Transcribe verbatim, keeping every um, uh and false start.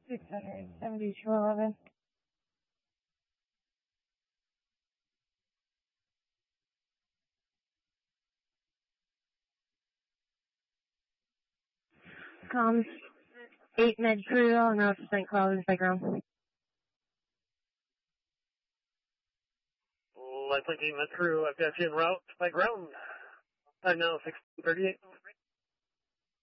six hundred seventy-two eleven. Comms, eight med crew on route to Saint Cloud by ground. Lifelink eight med crew, I've got you en route by ground. Time now six thirty-eight.